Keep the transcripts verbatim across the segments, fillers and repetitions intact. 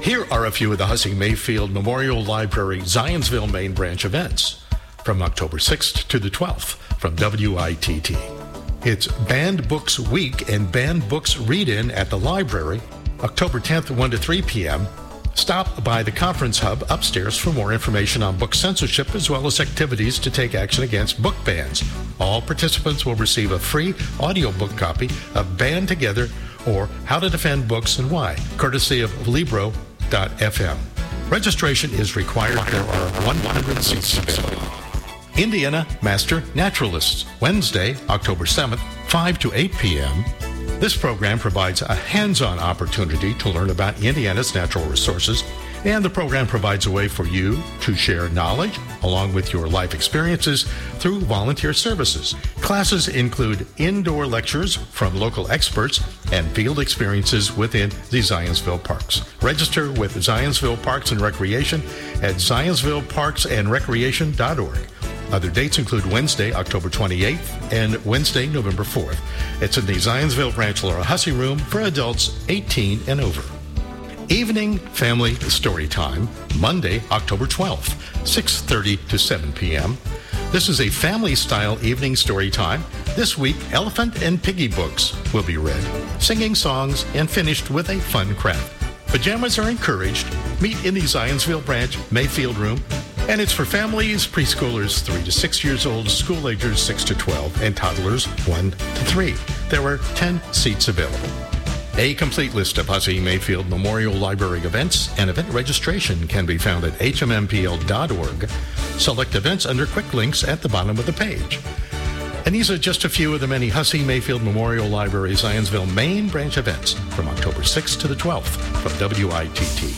Here are a few of the Hussey Mayfield Memorial Library Zionsville Main Branch events from October sixth to the twelfth from W I T T. It's Banned Books Week and Banned Books Read-In at the library, October tenth, one to three p.m. Stop by the Conference Hub upstairs for more information on book censorship as well as activities to take action against book bans. All participants will receive a free audiobook copy of Band Together or How to Defend Books and Why, courtesy of Libro dot f m. Registration is required. There are one hundred seats available. Indiana Master Naturalists, Wednesday, October seventh, five to eight p.m. This program provides a hands-on opportunity to learn about Indiana's natural resources, and the program provides a way for you to share knowledge along with your life experiences through volunteer services. Classes include indoor lectures from local experts and field experiences within the Zionsville Parks. Register with Zionsville Parks and Recreation at zionsville parks and recreation dot org. Other dates include Wednesday, October twenty-eighth, and Wednesday, November fourth. It's in the Zionsville Branch Laura Hussey Room for adults eighteen and over. Evening Family Story Time, Monday, October twelfth, six thirty to seven p.m. This is a family-style evening story time. This week, Elephant and Piggy books will be read, singing songs, and finished with a fun craft. Pajamas are encouraged. Meet in the Zionsville Branch Mayfield Room. And it's for families, preschoolers three to six years old, school agers six to twelve, and toddlers one to three. There are ten seats available. A complete list of Hussey Mayfield Memorial Library events and event registration can be found at h m m p l dot org. Select events under quick links at the bottom of the page. And these are just a few of the many Hussey Mayfield Memorial Library Zionsville Main Branch events from October sixth to the twelfth from W I T T.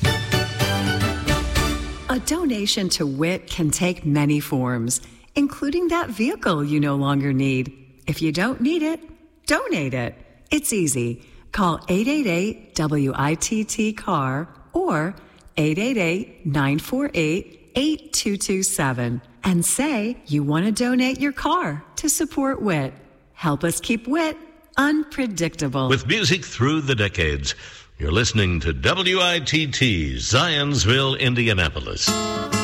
A donation to W I T can take many forms, including that vehicle you no longer need. If you don't need it, donate it. It's easy. Call eight eight eight W I T T C A R or eight eight eight, nine four eight, eight two two seven and say you want to donate your car to support W I T. Help us keep W I T unpredictable. With music through the decades, you're listening to W I T T, Zionsville, Indianapolis.